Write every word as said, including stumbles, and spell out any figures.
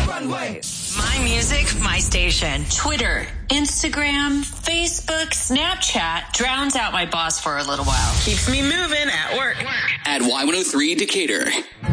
runway. My music, my station. Twitter, Instagram, Facebook, Snapchat drowns out my boss for a little while. Keeps me moving at work. At Y one oh three Decatur.